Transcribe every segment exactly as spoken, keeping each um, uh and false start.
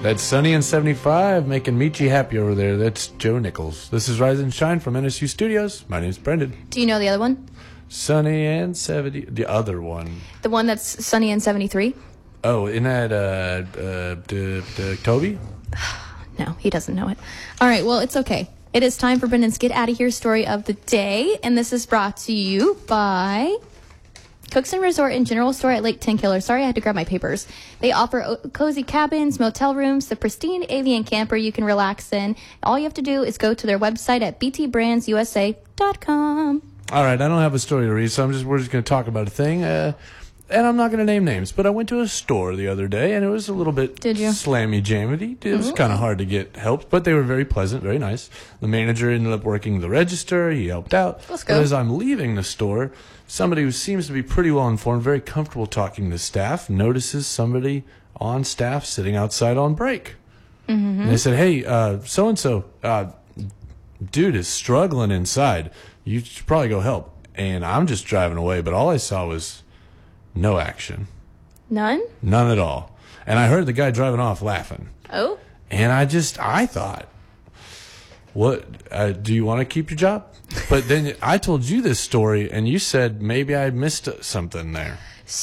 That's Sunny and seventy-five making Michi happy over there. That's Joe Nichols. This is Rise and Shine from N S U Studios. My name's Brendan. Do you know the other one? Sunny and seventy. The other one. The one that's Sunny and seventy-three? Oh, isn't that uh, uh, d- d- Toby? No, he doesn't know it. All right, well, it's okay. It is time for Brendan's Get Out of Here story of the day, and this is brought to you by Cookson Resort and General Store at Lake Tenkiller. Sorry, I had to grab my papers. They offer o- cozy cabins, motel rooms, the pristine avian camper you can relax in. All you have to do is go to their website at b t brands u s a dot com. All right, I don't have a story to read, so I'm just we're just going to talk about a thing. Uh, and I'm not going to name names, but I went to a store the other day, and it was a little bit Did you? slammy-jammy. It was mm-hmm. kind of hard to get help, but they were very pleasant, very nice. The manager ended up working the register. He helped out. Let's go. But as I'm leaving the store, somebody who seems to be pretty well informed, very comfortable talking to staff, notices somebody on staff sitting outside on break. Mm-hmm. And they said, hey, uh, so-and-so, uh, dude is struggling inside. You should probably go help. And I'm just driving away, but all I saw was no action. None? None at all. And I heard the guy driving off laughing. Oh? And I just, I thought, what, uh, do you want to keep your job? But then I told you this story, and you said maybe I missed something there.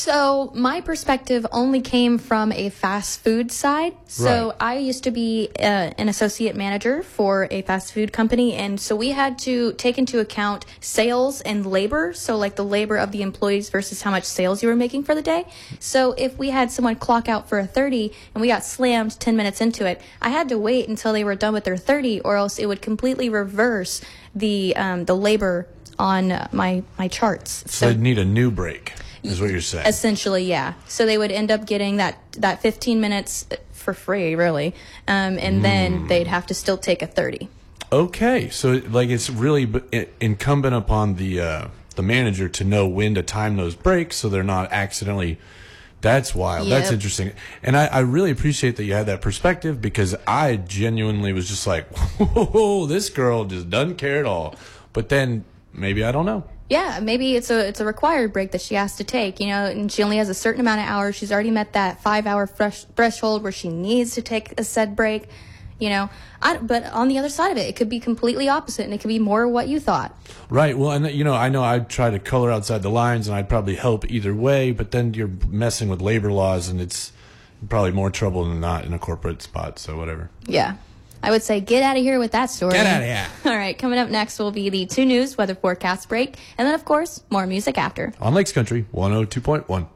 So my perspective only came from a fast food side. So Right. I used to be uh, an associate manager for a fast food company. And so we had to take into account sales and labor. So like the labor of the employees versus how much sales you were making for the day. So if we had someone clock out for a thirty and we got slammed ten minutes into it, I had to wait until they were done with their thirty, or else it would completely reverse the um, the labor on uh, my, my charts. So, so they'd need a new break. Is what you're saying. Essentially, yeah. So they would end up getting that, that fifteen minutes for free, really. Um, and mm. then they'd have to still take a thirty. Okay. So, like, it's really b- incumbent upon the uh, the manager to know when to time those breaks so they're not accidentally... That's wild. Yep. That's interesting. And I, I really appreciate that you had that perspective, because I genuinely was just like, whoa, this girl just doesn't care at all. But then, maybe I don't know. Yeah, maybe it's a it's a required break that she has to take, you know, and she only has a certain amount of hours. She's already met that five-hour fresh threshold where she needs to take a said break, you know. I, but on the other side of it, it could be completely opposite, and it could be more what you thought. Right. Well, and, you know, I know I'd try to color outside the lines, and I'd probably help either way, but then you're messing with labor laws, and it's probably more trouble than not in a corporate spot, so whatever. Yeah. I would say get out of here with that story. Get out of here. All right, coming up next will be the two News weather forecast break, and then, of course, more music after. On Lakes Country, one oh two point one.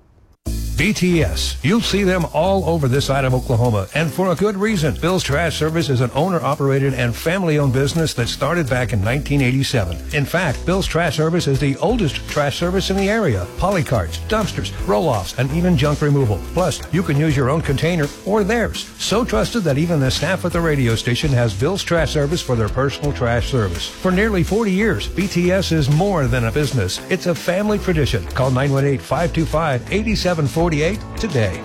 B T S. You'll see them all over this side of Oklahoma, and for a good reason. Bill's Trash Service is an owner-operated and family-owned business that started back in nineteen eighty-seven. In fact, Bill's Trash Service is the oldest trash service in the area. Polycarts, dumpsters, roll-offs, and even junk removal. Plus, you can use your own container or theirs. So trusted that even the staff at the radio station has Bill's Trash Service for their personal trash service. For nearly forty years, B T S is more than a business. It's a family tradition. Call nine one eight, five two five, eight seven four eight today.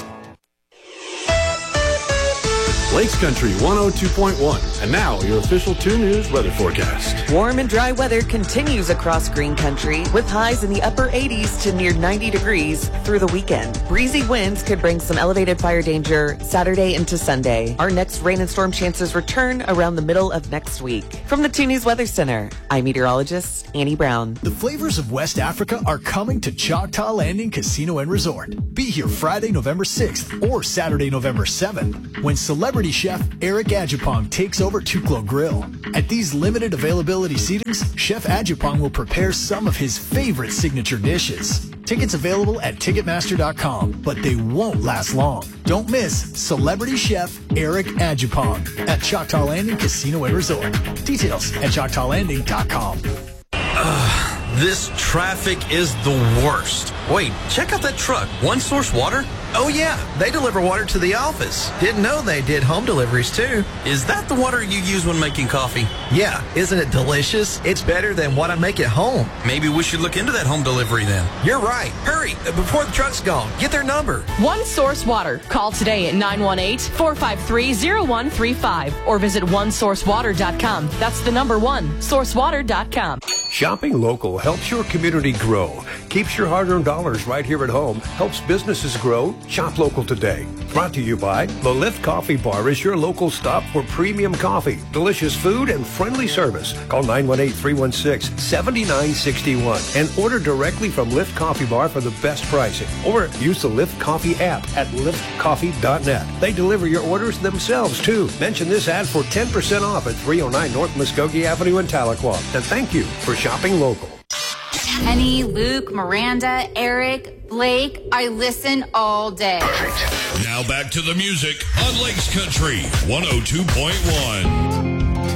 Lakes Country one oh two point one. And now, your official two News weather forecast. Warm and dry weather continues across Green Country, with highs in the upper eighties to near ninety degrees through the weekend. Breezy winds could bring some elevated fire danger Saturday into Sunday. Our next rain and storm chances return around the middle of next week. From the two News Weather Center, I'm meteorologist Annie Brown. The flavors of West Africa are coming to Choctaw Landing Casino and Resort. Be here Friday, November sixth or Saturday, November seventh, when celebrity chef Eric Adjupong takes over Tuklo Grill. At these limited availability seatings, Chef Adjupong will prepare some of his favorite signature dishes. Tickets available at Ticketmaster dot com, but they won't last long. Don't miss Celebrity Chef Eric Adjupong at Choctaw Landing Casino and Resort. Details at Choctaw Landing dot com. Uh, this traffic is the worst. Wait, check out that truck. One Source Water? Oh yeah, they deliver water to the office. Didn't know they did home deliveries too. Is that the water you use when making coffee? Yeah, isn't it delicious? It's better than what I make at home. Maybe we should look into that home delivery then. You're right. Hurry, before the truck's gone. Get their number. One Source Water. Call today at nine one eight, four five three, zero one three five or visit one source water dot com. That's the number one, source water dot com. Shopping local helps your community grow, keeps your hard-earned dollars dollars right here at home helps businesses grow. Shop local today. Brought to you by The Lift Coffee Bar is your local stop for premium coffee, delicious food, and friendly service. Call nine one eight, three one six, seven nine six one and order directly from Lift Coffee Bar for the best pricing. Or use the Lift Coffee app at lift coffee dot net. They deliver your orders themselves, too. Mention this ad for ten percent off at three oh nine North Muskogee Avenue in Tahlequah. And thank you for shopping local. Kenny, Luke, Miranda, Eric, Blake, I listen all day. Now back to the music on Lakes Country one oh two point one.